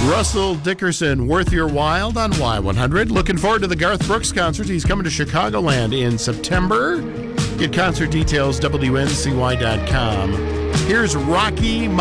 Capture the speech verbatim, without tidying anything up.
Russell Dickerson, Worth Your While on Y one hundred. Looking forward to the Garth Brooks concert. He's coming to Chicagoland in September. Get concert details, W N C Y dot com. Here's Rocky Mountain.